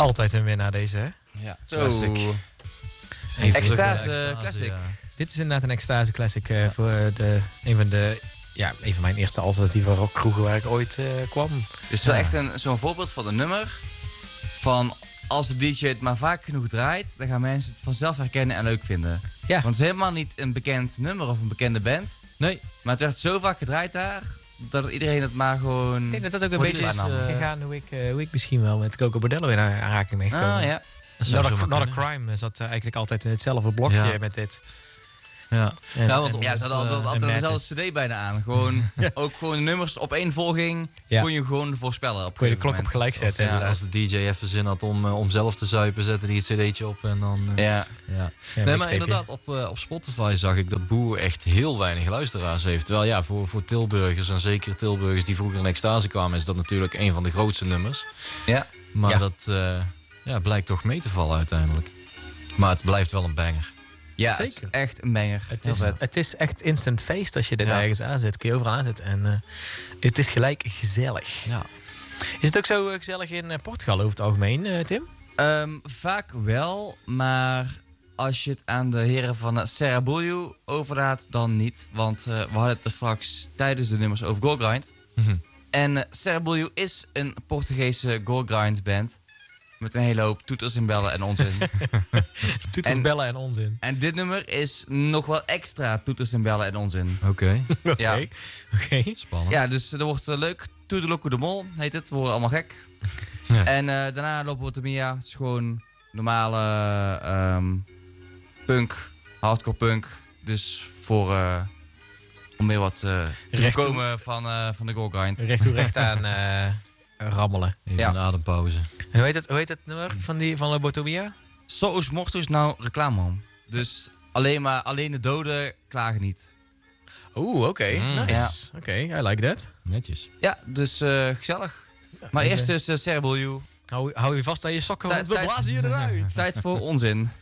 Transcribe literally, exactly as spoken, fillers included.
Altijd een winnaar deze, hè? Ja, Zo. classic. Extase Classic. Ja. Dit is inderdaad een extase classic uh, voor de, een van de... Ja, een van mijn eerste alternatieve rockkroegen waar ik ooit uh, kwam. Het is wel Ja. echt een, zo'n voorbeeld van een nummer. Van als de D J het maar vaak genoeg draait, dan gaan mensen het vanzelf herkennen en leuk vinden. Ja. Want het is helemaal niet een bekend nummer of een bekende band. Nee. Maar het werd zo vaak gedraaid daar, dat iedereen het maar gewoon... Ik denk dat dat ook een voor beetje die is aannam. uh, gegaan hoe ik, uh, hoe ik misschien wel met Coco Bordello in aanraking ben gekomen. Ah, ja. Not a, not a Crime zat uh, eigenlijk altijd in hetzelfde blokje Ja. met dit. Ja. En, Ja, want en- Ja, ze hadden altijd, en altijd Madness. dezelfde cd bijna aan. Gewoon, ook gewoon de nummers op één volging Ja. kon je gewoon voorspellen. Op Kon je de een klok op gegeven gelijk moment. zetten. Ja, als de D J even zin had om, uh, om zelf te zuipen, zette hij het cd'tje op en dan... Uh, Ja. ja. Ja, Nee, maar mixtapeje. inderdaad, op, uh, op Spotify zag ik dat Boer echt heel weinig luisteraars heeft. Terwijl ja, voor, voor Tilburgers en zeker Tilburgers die vroeger in extase kwamen, is dat natuurlijk een van de grootste nummers. Ja. Maar Ja. dat uh, ja, blijkt toch mee te vallen uiteindelijk. Maar het blijft wel een banger. Ja, Zeker. het is echt een banger. Het Heel is, vet. het is echt instant feest als je dit Ja. ergens aanzet. Kun je overal aanzetten. En uh, het is gelijk gezellig. Ja. Is het ook zo uh, gezellig in uh, Portugal over het algemeen, uh, Tim? Um, vaak wel, maar als je het aan de heren van uh, Serabulho overlaat, dan niet. Want uh, we hadden het er straks tijdens de nummers over Goregrind. Mhm. En uh, Serabulho is een Portugese Goregrind band. Met een hele hoop toeters en bellen en onzin. Toeters, En- bellen en onzin. En dit nummer is nog wel extra toeters en bellen en onzin. Oké, Oké. Ja. Oké. spannend. Ja, dus er wordt uh, leuk. Toedeloku de Mol heet het. We worden allemaal gek. Ja. En uh, daarna lopen we te Mia. Het is gewoon normale um, punk, hardcore punk. Dus voor uh, om weer wat uh, te Recht toe. voorkomen van, uh, van de Goregrind. Recht toe recht aan uh, rammelen. Even Ja. een adempauze. En hoe heet het, hoe heet het nummer van, die, van Lobotomia? Zoals Mortus nou reclame om. Dus alleen, maar, alleen de doden klagen niet. Oeh, oké. Mm. Nice. Ja. Oké, I like that. Netjes. Ja, dus uh, gezellig. Maar oké. eerst dus uh, Serabulho. Hou, hou je vast aan je sokken, want Tijd- we tijd- blazen je eruit. Tijd voor onzin.